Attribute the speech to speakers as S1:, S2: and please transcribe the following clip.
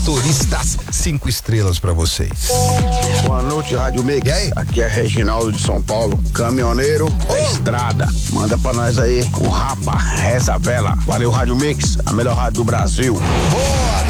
S1: motoristas 5 estrelas pra vocês.
S2: Boa noite, Rádio Mix.
S1: E aí?
S2: Aqui é Reginaldo de São Paulo, caminhoneiro da estrada. Manda pra nós aí o Rapa, Reza Vela. Valeu, Rádio Mix, a melhor rádio do Brasil.
S1: Boa!